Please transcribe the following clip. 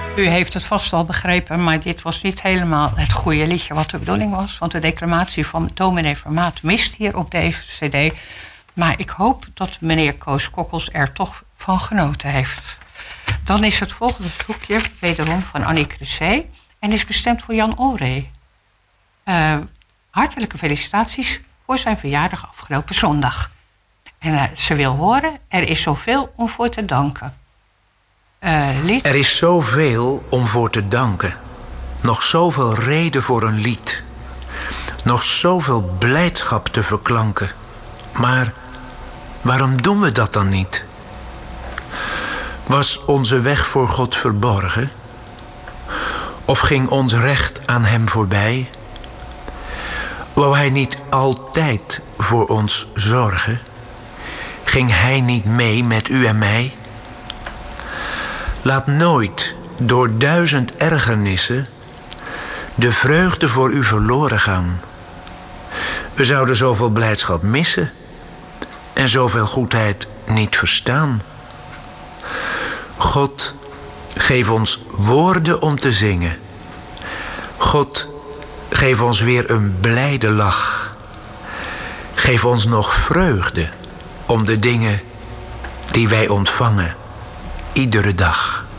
U heeft het vast al begrepen, maar dit was niet helemaal het goede liedje wat de bedoeling was. Want de declamatie van dominee Vermaat mist hier op deze cd. Maar ik hoop dat meneer Koos Kokkels er toch van genoten heeft. Dan is het volgende verzoekje wederom van Annie Crusé en is bestemd voor Jan Olree. Hartelijke felicitaties voor zijn verjaardag afgelopen zondag. En ze wil horen, er is zoveel om voor te danken. Lied. Er is zoveel om voor te danken. Nog zoveel reden voor een lied. Nog zoveel blijdschap te verklanken. Maar waarom doen we dat dan niet? Was onze weg voor God verborgen? Of ging ons recht aan hem voorbij? Wou hij niet altijd voor ons zorgen? Ging hij niet mee met u en mij? Laat nooit door 1000 ergernissen de vreugde voor u verloren gaan. We zouden zoveel blijdschap missen en zoveel goedheid niet verstaan. God, geef ons woorden om te zingen. God, geef ons weer een blijde lach. Geef ons nog vreugde om de dingen die wij ontvangen iedere dag.